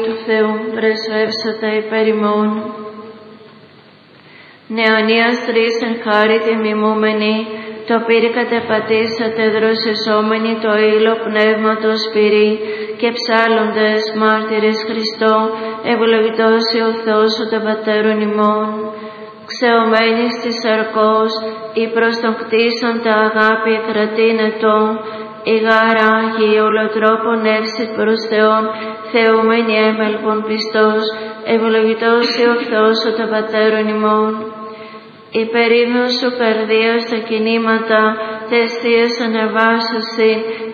του Θεού πρεσβεύσατε υπέρ ημών. Νεωνίας τρεις εν χάρη τιμημούμενη, το πύρη κατεπατήσατε δροσεζόμενοι το ήλο πνεύματος πυρή και ψάλλοντες μάρτυρες Χριστό, ευλογητός ο Θεός ο των πατέρων ημών. Ξεωμένης της σαρκός, ή προς τον κτίσοντα αγάπη εκρατήν ετώ, η γάρα Άγιοι ολοτρόπων εύσυτ προς Θεόν, θεούμενη έμελπον πιστός, ευλογητός ο Θεός ο των πατέρων ημών. Η περίμνος σου καρδία στα κινήματα, τες θείες ανεβάσωση,